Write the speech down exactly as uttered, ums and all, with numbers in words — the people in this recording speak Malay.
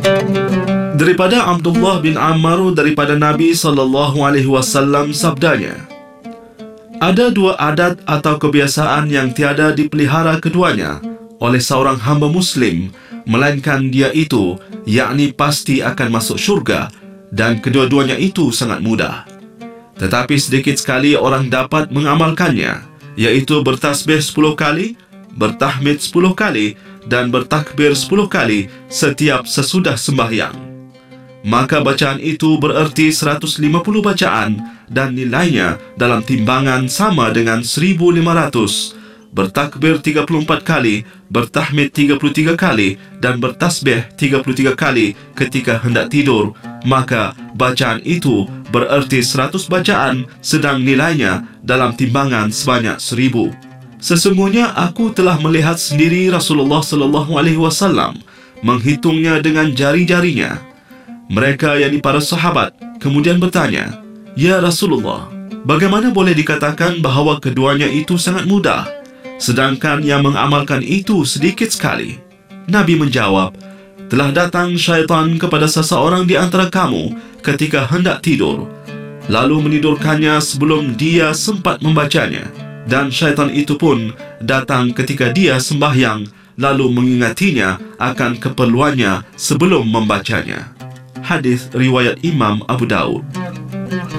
Daripada Abdullah bin Amr daripada Nabi sallallahu alaihi wasallam sabdanya, ada dua adat atau kebiasaan yang tiada dipelihara keduanya oleh seorang hamba Muslim, melainkan dia itu, yakni pasti akan masuk syurga, dan kedua-duanya itu sangat mudah. Tetapi sedikit sekali orang dapat mengamalkannya, iaitu bertasbih sepuluh kali, bertahmid sepuluh kali, dan bertakbir sepuluh kali setiap sesudah sembahyang. Maka bacaan itu bererti seratus lima puluh bacaan dan nilainya dalam timbangan sama dengan seribu lima ratus. Bertakbir tiga puluh empat kali, bertahmid tiga puluh tiga kali, dan bertasbih tiga puluh tiga kali ketika hendak tidur, maka bacaan itu bererti seratus bacaan, sedang nilainya dalam timbangan sebanyak seribu. Sesungguhnya aku telah melihat sendiri Rasulullah sallallahu alaihi wasallam menghitungnya dengan jari-jarinya. Mereka, yakni para sahabat, kemudian bertanya, "Ya Rasulullah, bagaimana boleh dikatakan bahawa keduanya itu sangat mudah, sedangkan yang mengamalkan itu sedikit sekali?" Nabi menjawab, "Telah datang syaitan kepada seseorang di antara kamu ketika hendak tidur, lalu menidurkannya sebelum dia sempat membacanya. Dan syaitan itu pun datang ketika dia sembahyang, lalu mengingatinya akan keperluannya sebelum membacanya." Hadis riwayat Imam Abu Daud.